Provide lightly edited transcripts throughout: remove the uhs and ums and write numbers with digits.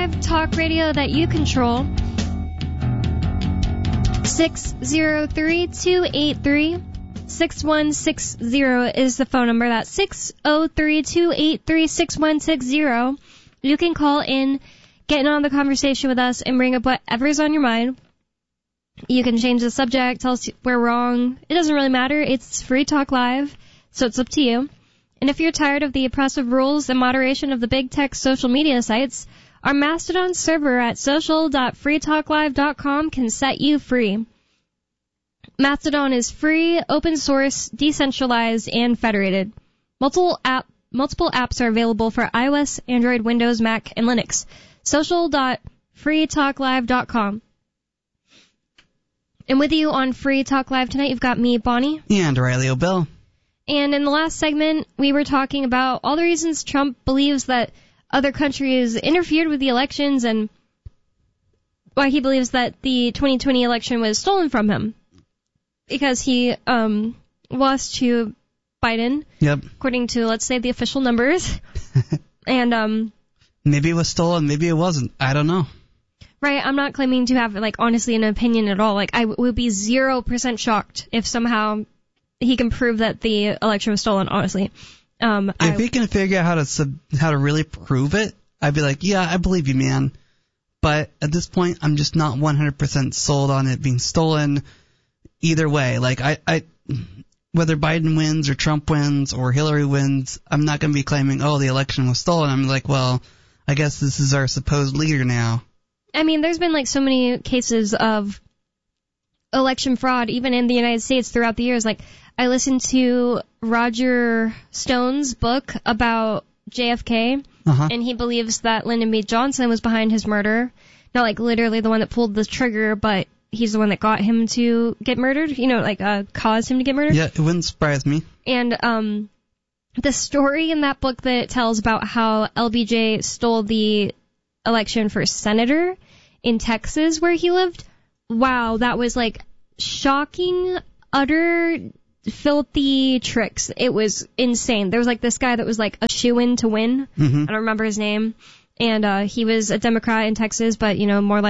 Live, talk radio that you control. 603-283-6160 is the phone number. That's 603-283-6160. You can call in, get in on the conversation with us, and bring up whatever's on your mind. You can change the subject, tell us we're wrong. It doesn't really matter. It's Free Talk Live, so it's up to you. And if you're tired of the oppressive rules and moderation of the big tech social media sites, our Mastodon server at social.freetalklive.com can set you free. Mastodon is free, open source, decentralized, and federated. Multiple apps are available for iOS, Android, Windows, Mac, and Linux. Social.freetalklive.com. And with you on Free Talk Live tonight, you've got me, Bonnie. And Riley O'Bell. And in the last segment, we were talking about all the reasons Trump believes that other countries interfered with the elections and why he believes that the 2020 election was stolen from him. Because he lost to Biden, yep, according to, let's say, the official numbers. And maybe it was stolen, maybe it wasn't. I don't know. Right, I'm not claiming to have, honestly an opinion at all. I would be 0% shocked if somehow he can prove that the election was stolen, honestly. If he can figure out how to really prove it, I'd be like, yeah, I believe you, man. But at this point, I'm just not 100% sold on it being stolen either way. Whether Biden wins or Trump wins or Hillary wins, I'm not going to be claiming, oh, the election was stolen. I'm like, well, I guess this is our supposed leader now. I mean, there's been so many cases of election fraud, even in the United States throughout the years. I listened to Roger Stone's book about JFK, and he believes that Lyndon B. Johnson was behind his murder. Not literally the one that pulled the trigger, but he's the one that got him to get murdered, caused him to get murdered. Yeah, it wouldn't surprise me. And the story in that book that it tells about how LBJ stole the election for senator in Texas where he lived, wow, that was shocking, utter filthy tricks. It was insane. There was this guy that was a shoo-in to win. I don't remember his name. And he was a Democrat in Texas, but more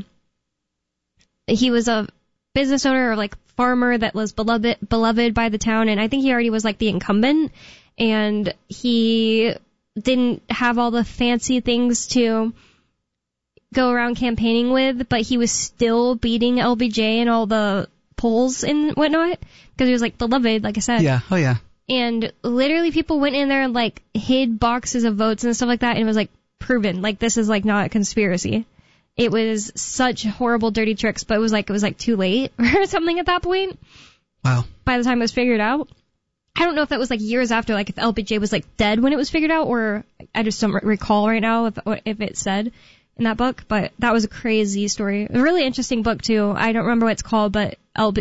he was a business owner or farmer that was beloved by the town, and I think he already was the incumbent, and he didn't have all the fancy things to go around campaigning with, but he was still beating LBJ in all the polls and whatnot, because he was beloved, like I said. Yeah, oh yeah. And literally people went in there and hid boxes of votes and stuff like that, and it was proven, this is not a conspiracy. It was such horrible, dirty tricks, but it was too late or something at that point. Wow. By the time it was figured out. I don't know if that was years after, if LBJ was dead when it was figured out, or I just don't recall right now if it said in that book, but that was a crazy story. A really interesting book too. I don't remember what it's called, but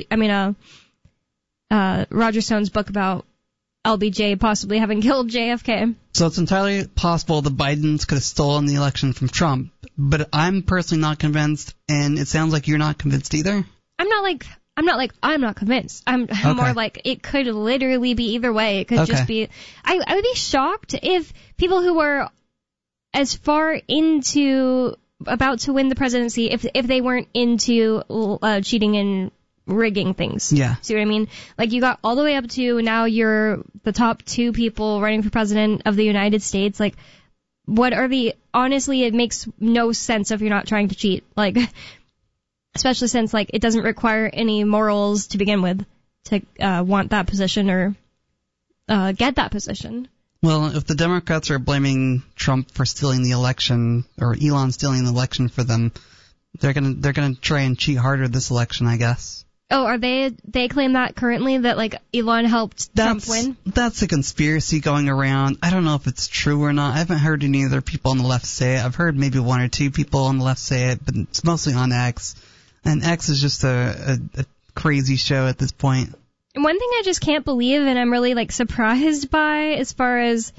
Roger Stone's book about LBJ possibly having killed JFK. So it's entirely possible the Bidens could have stolen the election from Trump, but I'm personally not convinced, and it sounds like you're not convinced either. I'm not convinced. I'm more it could literally be either way. It could just be. I would be shocked if people who were as far into about to win the presidency, if they weren't into cheating and rigging things. Yeah. See what I mean? You got all the way up to now you're the top 2 people running for president of the United States. What are honestly, it makes no sense if you're not trying to cheat. Especially since, it doesn't require any morals to begin with to want that position or get that position. Well, if the Democrats are blaming Trump for stealing the election, or Elon stealing the election for them, they're gonna try and cheat harder this election, I guess. Oh, are they claim that currently, that Elon helped Trump win? That's a conspiracy going around. I don't know if it's true or not. I haven't heard any other people on the left say it. I've heard maybe 1 or 2 people on the left say it, but it's mostly on X. And X is just a crazy show at this point. One thing I just can't believe, and I'm really surprised by, as far as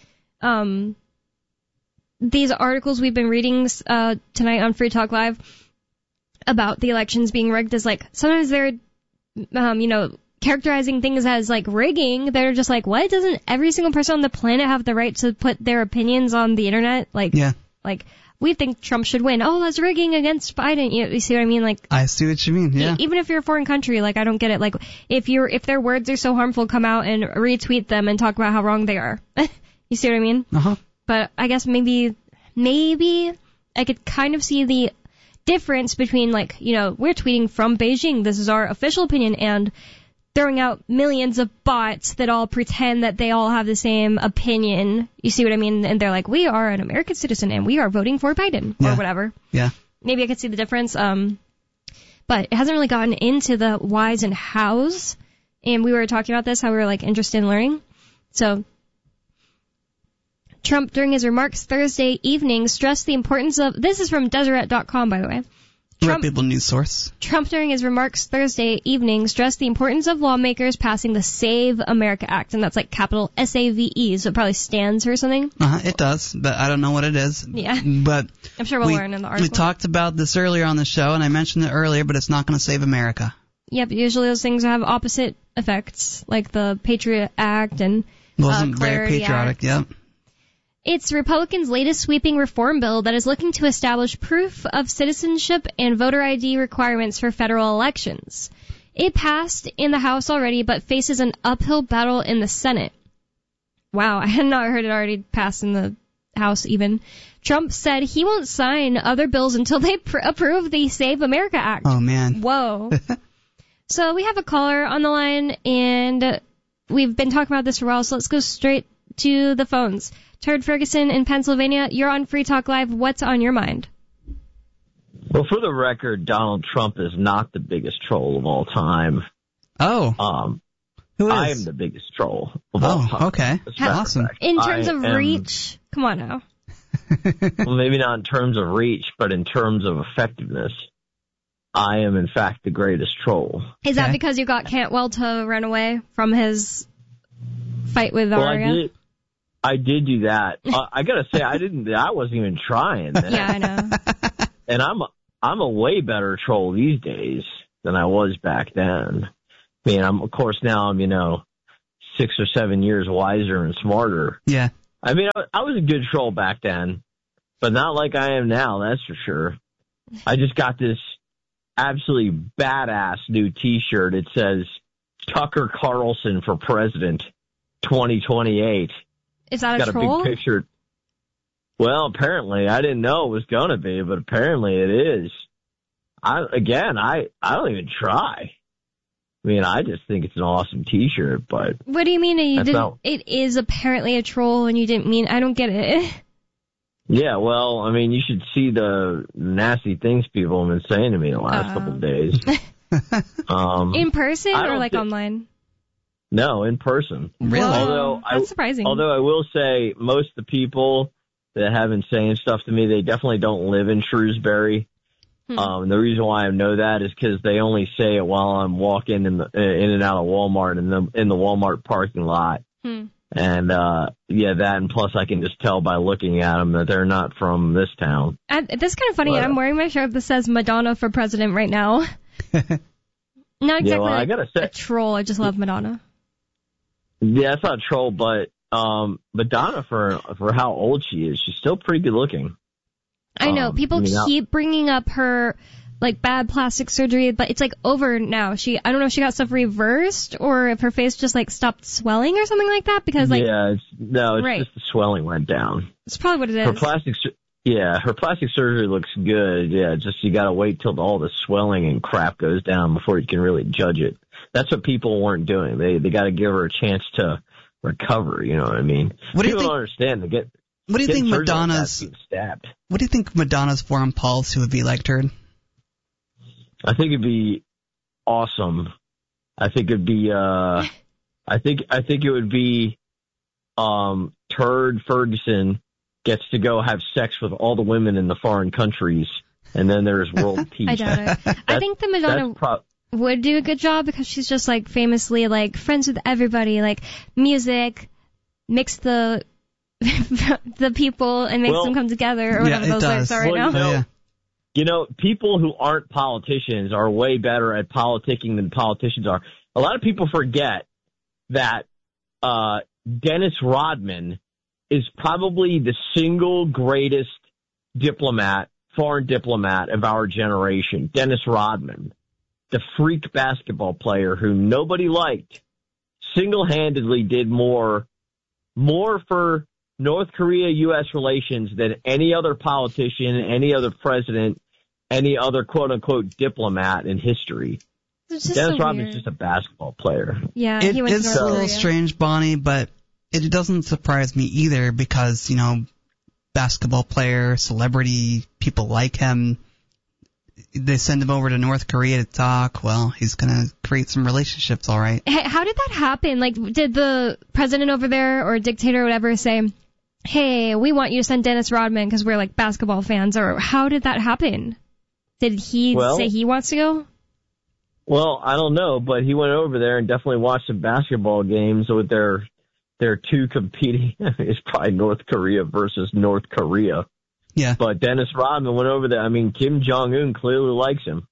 these articles we've been reading tonight on Free Talk Live about the elections being rigged, is sometimes they're characterizing things as rigging. They're just what? Doesn't every single person on the planet have the right to put their opinions on the internet? Yeah. we think Trump should win. Oh, that's rigging against Biden. You see what I mean? Like, I see what you mean, yeah. Even if you're a foreign country, like, I don't get it. Like, if their words are so harmful, come out and retweet them and talk about how wrong they are. You see what I mean? Uh-huh. But I guess maybe I could kind of see the difference between, like, we're tweeting from Beijing, this is our official opinion, and throwing out millions of bots that all pretend that they all have the same opinion. You see what I mean? And they're like, we are an American citizen and we are voting for Biden or whatever. Yeah. Maybe I could see the difference. But it hasn't really gotten into the whys and hows. And we were talking about this, how we were, like, interested in learning. So Trump, during his remarks Thursday evening, stressed the importance of, this is from Deseret.com, by the way. Reputable news source. Trump, during his remarks Thursday evening, stressed the importance of lawmakers passing the Save America Act, and that's like capital SAVE, so it probably stands for something. It does, but I don't know what it is. Yeah. But I'm sure we'll learn in the article. We talked about this earlier on the show, and I mentioned it earlier, but it's not going to save America. Yep, usually those things have opposite effects, like the Patriot Act and wasn't very patriotic, Act. Yep. It's Republicans' latest sweeping reform bill that is looking to establish proof of citizenship and voter ID requirements for federal elections. It passed in the House already, but faces an uphill battle in the Senate. Wow, I had not heard it already passed in the House even. Trump said he won't sign other bills until they approve the Save America Act. Oh, man. Whoa. So we have a caller on the line, and we've been talking about this for a while, so let's go straight to the phones. Turd Ferguson in Pennsylvania, you're on Free Talk Live. What's on your mind? Well, for the record, Donald Trump is not the biggest troll of all time. Oh. Who is? I am the biggest troll of all time. Okay. Awesome. In terms of reach? Come on now. Well, maybe not in terms of reach, but in terms of effectiveness, I am, in fact, the greatest troll. Is that because you got Cantwell to run away from his fight with Arya? I did do that. I gotta say, I wasn't even trying. Yeah, I know. And I'm a way better troll these days than I was back then. I mean, of course now I'm 6 or 7 years wiser and smarter. Yeah. I mean, I was a good troll back then, but not like I am now. That's for sure. I just got this absolutely badass new T-shirt. It says Tucker Carlson for President 2028. Is that a troll? Got a big picture. Well, apparently. I didn't know it was going to be, but apparently it is. I don't even try. I mean, I just think it's an awesome T-shirt, but... What do you mean it is apparently a troll and you didn't mean... I don't get it. Yeah, well, I mean, you should see the nasty things people have been saying to me the last couple of days. In person or online? No, in person. Really? That's surprising. Although I will say most of the people that have been saying stuff to me, they definitely don't live in Shrewsbury. The reason why I know that is because they only say it while I'm walking in and out of Walmart in the Walmart parking lot. And that, and plus I can just tell by looking at them that they're not from this town. That's kind of funny. I'm wearing my shirt that says Madonna for President right now. Not exactly I gotta say, a troll. I just love Madonna. Yeah, it's not a troll, but Madonna, for how old she is, she's still pretty good looking. I know. People keep bringing up her, like, bad plastic surgery, but it's, like, over now. I don't know if she got stuff reversed or if her face just, like, stopped swelling or something like that, because, like... Yeah, it's just the swelling went down. That's probably what it is. Her plastic surgery looks good. Yeah, just you gotta wait till all the swelling and crap goes down before you can really judge it. That's what people weren't doing. They gotta give her a chance to recover, you know what I mean? People don't understand. What do you think Madonna's foreign policy would be like, Turd? I think it'd be awesome. I think it'd be I think it would be Turd Ferguson gets to go have sex with all the women in the foreign countries, and then there's world peace. I doubt it. I think the Madonna would do a good job because she's just, like, famously, like, friends with everybody, like, music, mix the people and makes them come together, or whatever those words are right now. You know, people who aren't politicians are way better at politicking than politicians are. A lot of people forget that Dennis Rodman is probably the single greatest foreign diplomat of our generation, Dennis Rodman, the freak basketball player who nobody liked, single-handedly did more for North Korea-U.S. relations than any other politician, any other president, any other quote-unquote diplomat in history. Dennis Rodman's just a basketball player. Yeah, It he went to is North a little Korea. strange, Bonnie, but it doesn't surprise me either because, basketball player, celebrity, people like him. They send him over to North Korea to talk. Well, he's going to create some relationships, all right. Hey, how did that happen? Like, did the president over there or dictator or whatever say, hey, we want you to send Dennis Rodman because we're, like, basketball fans? Or how did that happen? Did he say he wants to go? Well, I don't know, but he went over there and definitely watched some basketball games with their two competing. It's probably North Korea versus North Korea. Yeah. But Dennis Rodman went over there. I mean, Kim Jong-un clearly likes him.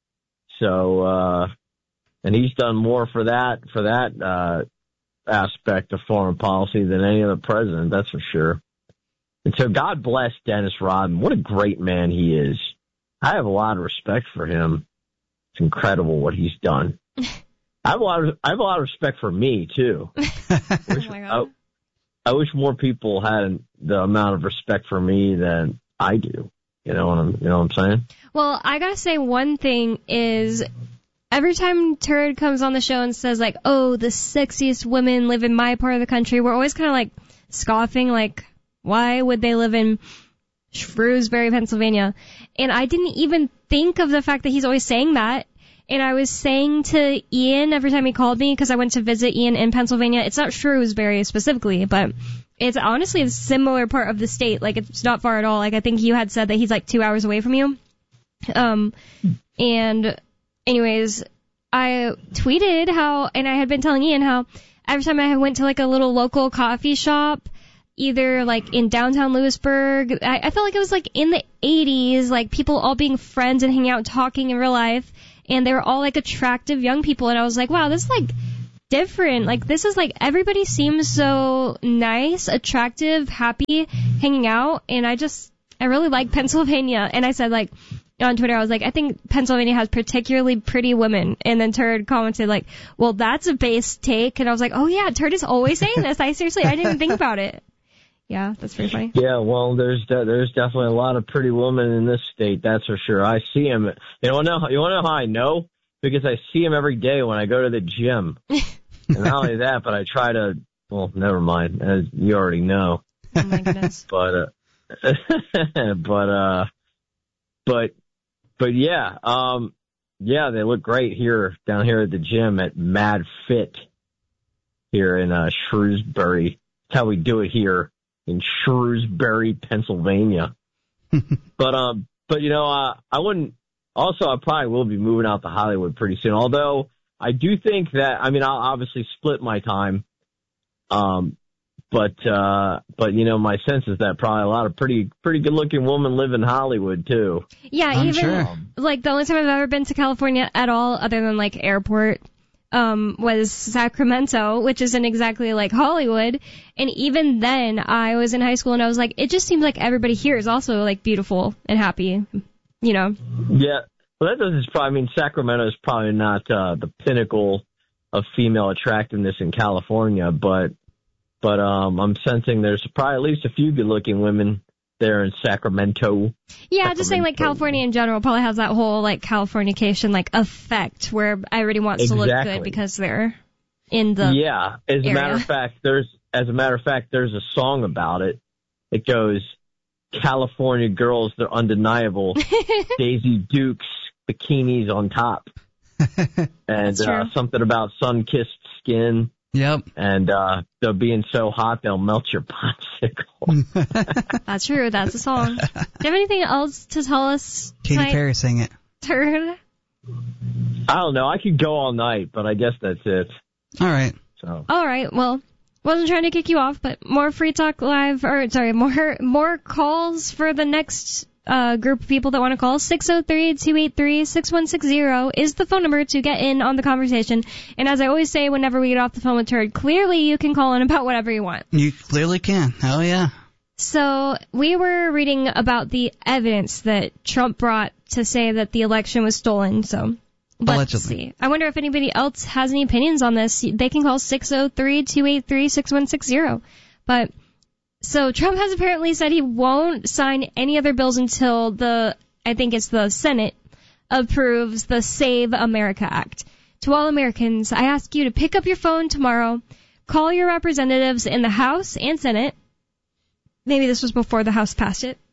So, and he's done more for that aspect of foreign policy than any other president, that's for sure. And so God bless Dennis Rodman. What a great man he is. I have a lot of respect for him. It's incredible what he's done. I have a lot of respect for me too. Oh my God. I wish more people had the amount of respect for me than I do. You know what I'm saying? Well, I gotta say one thing is every time Turd comes on the show and says like, oh, the sexiest women live in my part of the country, we're always kind of like scoffing, like, why would they live in Shrewsbury, Pennsylvania? And I didn't even think of the fact that he's always saying that. And I was saying to Ian every time he called me, because I went to visit Ian in Pennsylvania, it's not Shrewsbury specifically, but it's honestly a similar part of the state. Like, it's not far at all. Like, I think you had said that he's like 2 hours away from you. And anyways, I tweeted how, and I had been telling Ian how every time I went to like a little local coffee shop, either like in downtown Lewisburg, I felt like it was like in the 80s, like people all being friends and hanging out and talking in real life. And they were all like attractive young people. And I was like, wow, this is like different. Like, this is like everybody seems so nice, attractive, happy, hanging out. And I really like Pennsylvania. And I said, like, on Twitter, I was like, I think Pennsylvania has particularly pretty women. And then Turd commented like, well, that's a base take. And I was like, oh yeah, Turd is always saying this. I didn't even think about it. Yeah, that's pretty funny. Yeah, well, there's definitely a lot of pretty women in this state, that's for sure. I see them. You want to know how I know? Because I see them every day when I go to the gym. And not only that, but I try to. Well, never mind. As you already know. Oh my goodness. But yeah, yeah, they look great down here at the gym at Mad Fit here in Shrewsbury. That's how we do it here in Shrewsbury, Pennsylvania. But I wouldn't. Also, I probably will be moving out to Hollywood pretty soon. Although I do think that, I mean, I'll obviously split my time. But my sense is that probably a lot of pretty good looking women live in Hollywood too. Yeah, I'm even sure. like the only time I've ever been to California at all, other than like airport, was Sacramento, which isn't exactly like Hollywood. And even then, I was in high school and I was like, it just seems like everybody here is also like beautiful and happy, you know? Yeah. Well, Sacramento is probably not the pinnacle of female attractiveness in California, but I'm sensing there's probably at least a few good-looking women there in Sacramento. Yeah, just saying like California in general probably has that whole like Californication like effect where everybody wants to look good because they're in the As a matter of fact, there's a song about it. It goes, California girls, they're undeniable. Daisy Dukes, bikinis on top. And something about sun-kissed skin. Yep. And they're being so hot they'll melt your popsicle. That's true. That's a song. Do you have anything else to tell us? Katy Perry sang it. Turd? I don't know. I could go all night, but I guess that's it. All right. So. All right. Well, wasn't trying to kick you off, but more Free Talk Live, more calls for the next group of people that want to call. 603-283-6160 is the phone number to get in on the conversation. And as I always say whenever we get off the phone with Turd, clearly you can call in about whatever you want. You clearly can. Oh, yeah. So we were reading about the evidence that Trump brought to say that the election was stolen. So let's see. I wonder if anybody else has any opinions on this. They can call 603-283-6160. But so Trump has apparently said he won't sign any other bills until I think it's the Senate approves the Save America Act. To all Americans, I ask you to pick up your phone tomorrow, call your representatives in the House and Senate. Maybe this was before the House passed it.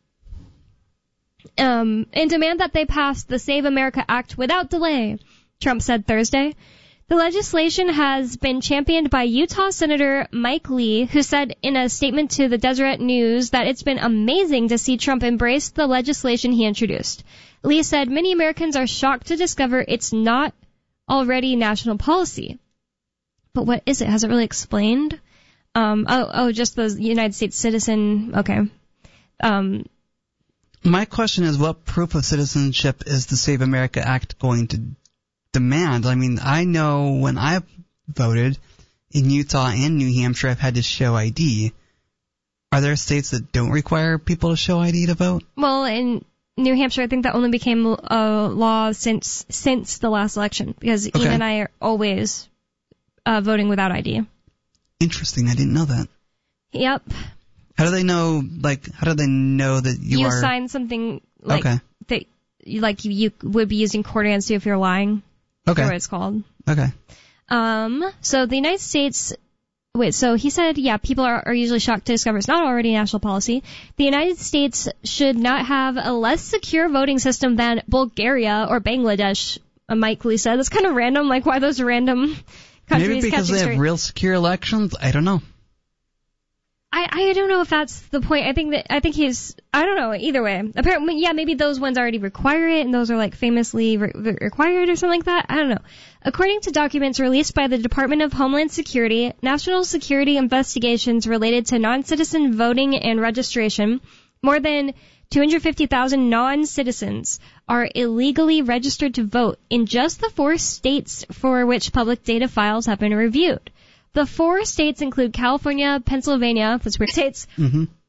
And demand that they pass the Save America Act without delay, Trump said Thursday. The legislation has been championed by Utah Senator Mike Lee, who said in a statement to the Deseret News that it's been amazing to see Trump embrace the legislation he introduced. Lee said many Americans are shocked to discover it's not already national policy. But what is it? Has it really explained? Just the United States citizen. Okay. My question is, what proof of citizenship is the Save America Act going to demand? I mean, I know when I voted in Utah and New Hampshire, I've had to show ID. Are there states that don't require people to show ID to vote? Well, in New Hampshire, I think that only became a law since the last election, because Ian and I are always voting without ID. Interesting. I didn't know that. Yep. How do they know? How do they know that you are? You sign something that you would be using court against you if you're lying. Okay. That's what it's called. Okay. So the United States. So he said, people are usually shocked to discover it's not already national policy. The United States should not have a less secure voting system than Bulgaria or Bangladesh, Mike Lee said. That's kind of random. Why those random countries? Maybe because they have real secure elections? I don't know. I don't know if that's the point. I don't know, either way. Apparently, maybe those ones already require it, and those are famously required or something like that. I don't know. According to documents released by the Department of Homeland Security, national security investigations related to non-citizen voting and registration, more than 250,000 non-citizens are illegally registered to vote in just the 4 states for which public data files have been reviewed. The 4 states include California, Pennsylvania, that's weird states,